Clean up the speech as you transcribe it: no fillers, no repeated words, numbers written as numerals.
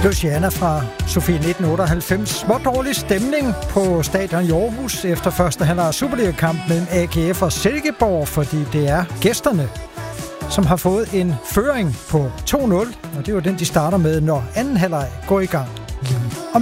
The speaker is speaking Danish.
Luciana fra Sofie 1998. Småt dårlig stemning på stadion i Aarhus efter første halvleg af Superliga-kamp mellem AGF og Silkeborg, fordi det er gæsterne, som har fået en føring på 2-0, og det er jo den, de starter med, når anden halvleg går i gang.